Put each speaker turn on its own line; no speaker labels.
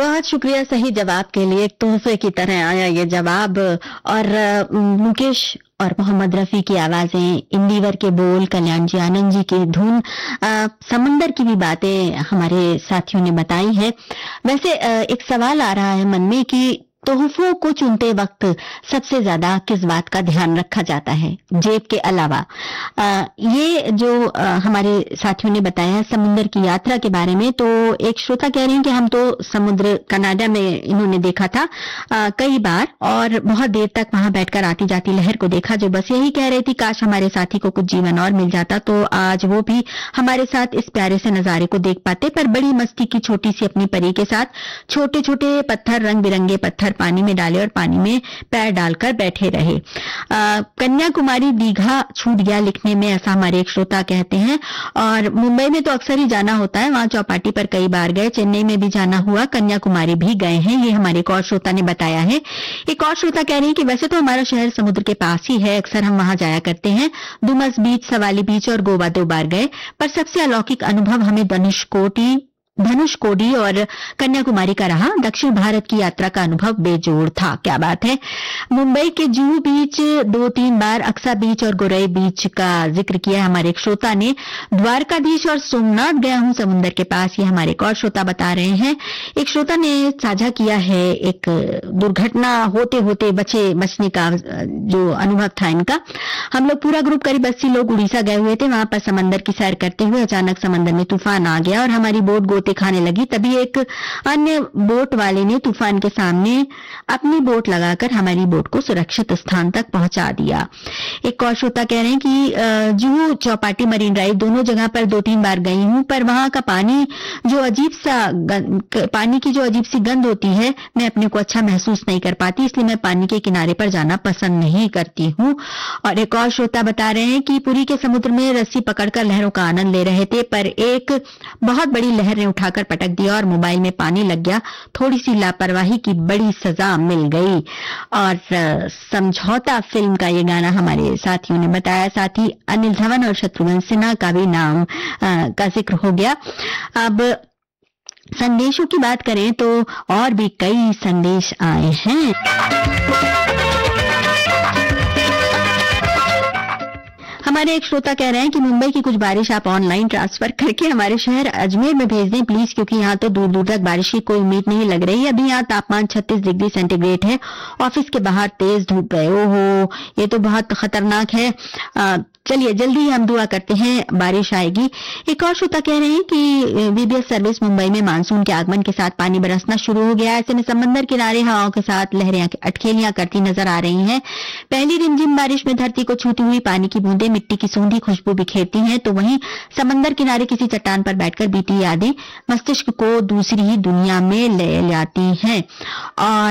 बहुत शुक्रिया सही जवाब के लिए। एक तोहफे की तरह आया ये जवाब। और मुकेश और मोहम्मद रफी की आवाजें, इंदिवर के बोल, कल्याण जी आनंद जी की धुन, समंदर की भी बातें हमारे साथियों ने बताई है। वैसे एक सवाल आ रहा है मन में कि तोहफों को चुनते वक्त सबसे ज्यादा किस बात का ध्यान रखा जाता है जेब के अलावा? ये जो हमारे साथियों ने बताया है समुद्र की यात्रा के बारे में, तो एक श्रोता कह रहे हैं कि हम तो समुद्र कनाडा में इन्होंने देखा था कई बार, और बहुत देर तक वहां बैठकर आती जाती लहर को देखा, जो बस यही कह रही थी काश हमारे साथी को कुछ जीवन और मिल जाता तो आज वो भी हमारे साथ इस प्यारे से नजारे को देख पाते। पर बड़ी मस्ती की छोटी सी अपनी परी के साथ छोटे छोटे पत्थर, रंग बिरंगे पत्थर पानी में डाले और पानी में पैर डालकर बैठे रहे। कन्याकुमारी दीघा छूट गया लिखने में, ऐसा हमारे एक श्रोता कहते हैं। और मुंबई में तो अक्सर ही जाना होता है, वहां चौपाटी पर कई बार गए, चेन्नई में भी जाना हुआ, कन्याकुमारी भी गए हैं, ये हमारे एक और श्रोता ने बताया है। एक और श्रोता कह रहे हैं कि वैसे तो हमारा शहर समुद्र के पास ही है, अक्सर हम वहां जाया करते हैं, डुमस बीच, सवाली बीच और गोवा 2 बार गए, पर सबसे अलौकिक अनुभव हमें धनुषकोडी और कन्याकुमारी का रहा। दक्षिण भारत की यात्रा का अनुभव बेजोड़ था। क्या बात है। मुंबई के जुहू बीच 2-3 बार, अक्सा बीच और गोरई बीच का जिक्र किया हमारे एक श्रोता ने। द्वारकाधीश और सोमनाथ गया हूं समुद्र के पास, ये हमारे एक और श्रोता बता रहे हैं। एक श्रोता ने साझा किया है एक दुर्घटना होते होते बचने का जो अनुभव था इनका। हम लोग पूरा ग्रुप करीब 80 लोग उड़ीसा गए हुए थे। वहां पर समंदर की सैर करते हुए अचानक समंदर में तूफान आ गया और हमारी बोट गोते खाने लगी। तभी एक अन्य बोट वाले ने तूफान के सामने अपनी बोट लगाकर हमारी बोट को सुरक्षित स्थान तक पहुंचा दिया। एक और श्रोता कह रहे हैं कि जुहू, चौपाटी, मरीन ड्राइव दोनों जगह पर 2-3 बार गई हूं, पर वहां का पानी की जो अजीब सी गंध होती है, मैं अपने को अच्छा महसूस नहीं कर पाती, इसलिए मैं पानी के किनारे पर जाना पसंद नहीं करती हूं। और एक और श्रोता बता रहे हैं कि पुरी के समुद्र में रस्सी पकड़कर लहरों का आनंद ले रहे थे, पर एक बहुत बड़ी लहर ने उठाकर पटक दिया और मोबाइल में पानी लग गया। थोड़ी सी लापरवाही की बड़ी सजा मिल गई। और समझौता फिल्म का ये गाना हमारे साथियों ने बताया। साथ ही अनिल धवन और शत्रुघ्न सिन्हा का भी नाम का जिक्र हो गया। अब संदेशों की बात करें तो और भी कई संदेश आए हैं। हमारे एक श्रोता कह रहे हैं कि मुंबई की कुछ बारिश आप ऑनलाइन ट्रांसफर करके हमारे शहर अजमेर में भेज दें प्लीज, क्योंकि यहाँ तो दूर दूर तक बारिश की कोई उम्मीद नहीं लग रही। अभी यहाँ तापमान 36 डिग्री सेंटीग्रेड है। ऑफिस के बाहर तेज धूप है। ओहो, ये तो बहुत खतरनाक है। चलिए जल्दी हम दुआ करते हैं बारिश आएगी। एक और श्रोता कह रहे हैं कि वीबीएस सर्विस मुंबई में मानसून के आगमन के साथ पानी बरसना शुरू हो गया है। ऐसे में समंदर किनारे हवाओं के साथ लहरें अटखेलियां करती नजर आ रही हैं। पहली रिमझिम बारिश में धरती को छूती हुई पानी की बूंदें मिट्टी की सूंधी खुशबू बिखेरती हैं, तो वहीं समंदर किनारे किसी चट्टान पर बैठकर बीती यादें मस्तिष्क को दूसरी ही दुनिया में ले जाती हैं। और